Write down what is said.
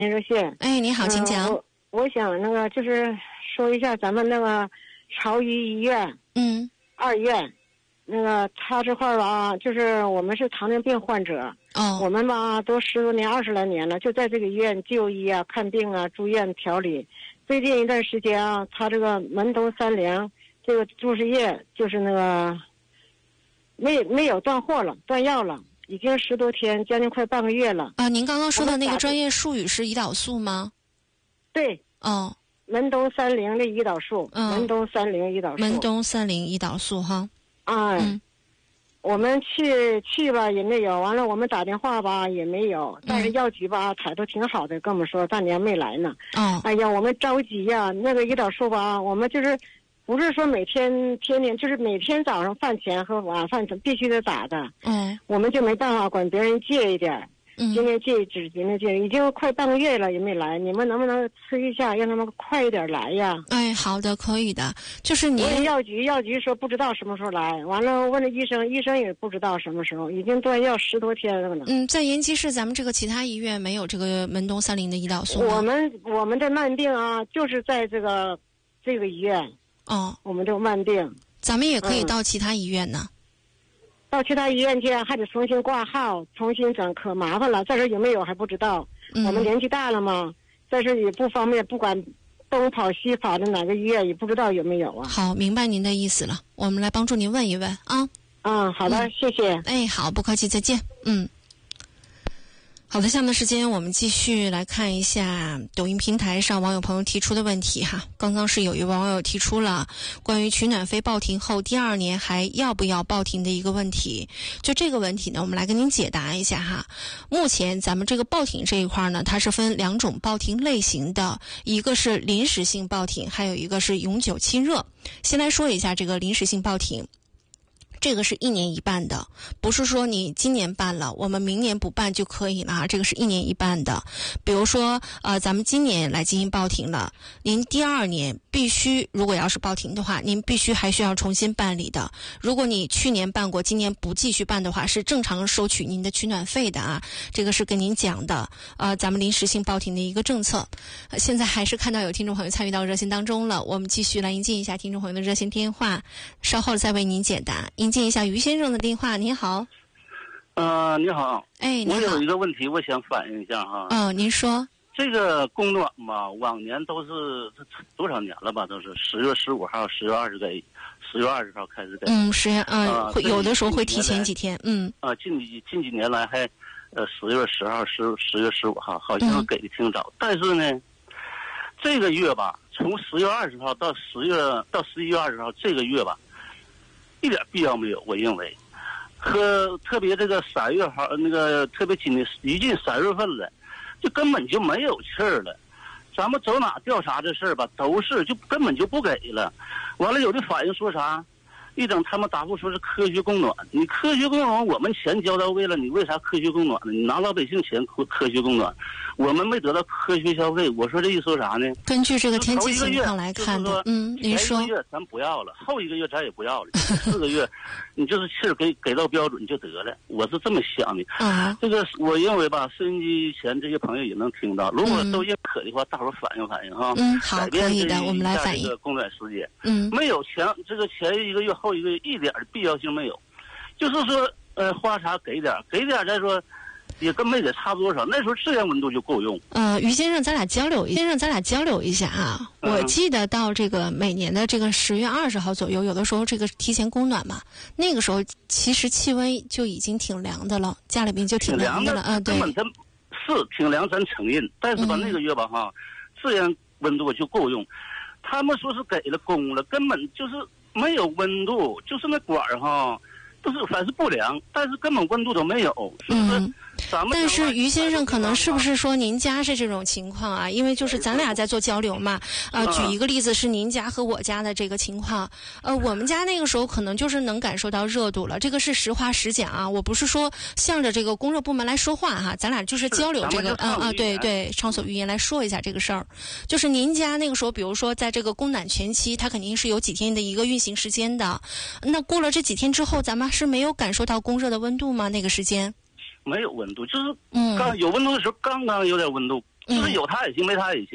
热线。 哎，你好，请讲。 我想那个就是说一下咱们那个朝医医院，2院，那个他这块儿吧，就是我们是糖尿病患者，我们吧都10多年、20来年了，就在这个医院就医啊、看病啊、住院调理。最近一段时间啊，他这个门东30这个注射液就是那个没有断货了，断药了。已经10多天，将近快半个月了。 您刚刚说的那个专业术语是胰岛素吗？ 对。门东30的胰岛素。门东30胰岛素。 门东30胰岛素哈。 我们去吧也没有，完了我们打电话吧也没有，但是药局吧态度挺好的，跟我们说半年没来呢。哎呀，我们着急呀，那个胰岛素吧，我们就是不是说每天天天，就是每天早上饭前和晚饭必须得打的。我们就没办法管别人借一点。今天借一支，今天借，已经快半个月了也没来，你们能不能催一下，让他们快一点来呀？ 哎，好的，可以的。就是你问药局说不知道什么时候来，完了问了医生也不知道什么时候，已经断药10多天了呢。 在延吉市咱们这个其他医院没有这个门东30的胰岛素吗？ 我们的慢病啊，就是在这个医院。我们这个慢病， 咱们也可以到其他医院呢。 到其他医院去还得重新挂号，重新整，可麻烦了。在这有没有还不知道。我们年纪大了嘛，在这也不方便，不管东跑西跑的哪个医院也不知道有没有啊。 好，明白您的意思了，我们来帮助您问一问啊。 好的，谢谢。 哎，好，不客气，再见。好的，下面的时间我们继续来看一下抖音平台上网友朋友提出的问题哈。刚刚是有一位网友提出了关于取暖费报停后第2年还要不要报停的一个问题。就这个问题呢，我们来跟您解答一下哈。目前咱们这个报停这一块呢，它是分2种报停类型的，一个是临时性报停，还有一个是永久亲热。先来说一下这个临时性报停。这个是1年1办的，不是说你今年办了，我们明年不办就可以了啊。这个是1年1办的。比如说，咱们今年来进行报停了，您第2年必须，如果要是报停的话，您必须还需要重新办理的。如果你去年办过，今年不继续办的话，是正常收取您的取暖费的啊。这个是跟您讲的，咱们临时性报停的一个政策。现在还是看到有听众朋友参与到热线当中了，我们继续来迎接一下听众朋友的热线电话，稍后再为您解答。接一下于先生的电话。您好。 你好。 哎，你好。 我有一个问题，我想反映一下哈。 您说。 这个供暖嘛，往年都是多少年了吧？都是10月15号、10月20给，10月20号开始给。 会有的时候会提前几天。 近几年来还10月10号、10月15号，好像给的挺早。但是呢，这个月吧，从10月20号到11月20号这个月吧，一点必要没有，我认为。和特别这个3月号，那个特别今年一进3月份了，就根本就没有气儿了。咱们走哪调查这事儿吧，都是就根本就不给了。完了，有的反映说啥？一整他们答复说是科学供暖，你科学供暖，我们钱交到位了，你为啥科学供暖呢？你拿老百姓钱科学供暖，我们没得到科学消费。我说这意思说啥呢？ 根据这个天气情况来看的，您说。 前1个月咱不要了，后1个月咱也不要了，4个月，你就是气儿给到标准就得了。我是这么想的。这个我认为吧，收音机前这些朋友也能听到，如果都认可的话，大伙儿反映反映哈。 好，可以的，我们来反映。 这个供暖时间，没有前1个月后1个月一点必要性没有，就是说花茶给点再说也跟没给差不多少，那时候自然温度就够用。 于先生咱俩交流一下啊。我记得到这个每年的这个10月20号左右，有的时候这个提前供暖嘛，那个时候其实气温就已经挺凉的了，家里边就挺凉的了。 对，根本它是挺凉，咱承认，但是吧那个月吧自然温度就够用。他们说是给了供了，根本就是没有温度，就是那管儿都是反正不凉，但是根本温度都没有，是不是？ 但是于先生可能是不是说您家是这种情况啊？因为就是咱俩在做交流嘛。举一个例子是您家和我家的这个情况。我们家那个时候可能就是能感受到热度了，这个是实话实讲啊，我不是说向着这个供热部门来说话哈，咱俩就是交流这个对，畅所欲言来说一下这个事儿。就是您家那个时候，比如说在这个供暖前期，它肯定是有几天的一个运行时间的。那过了这几天之后，咱们是没有感受到供热的温度吗？那个时间？ 没有温度，就是刚有温度的时候，刚刚有点温度， 就是有他也行，没他也行。